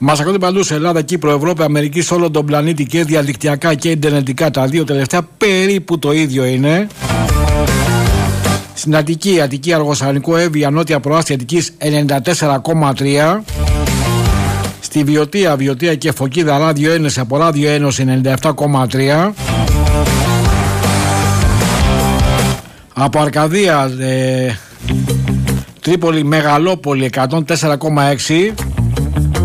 Μας ακούτε παντού σε Ελλάδα, Κύπρο, Ευρώπη, Αμερική, σε όλο τον πλανήτη και διαδικτυακά και ιντερνετικά. Τα δύο τελευταία περίπου το ίδιο είναι. Στην Αττική, Αττική, Αργοσαλονικό, Εύβοια, Νότια Προάστια Αττικής 94,3. Στη Βιωτία, Βιωτία και Φωκίδα, Ράδιο Ένωση από Ράδιο Ένωση 97,3. Από Αρκαδία, Τρίπολη, Μεγαλόπολη 104,6.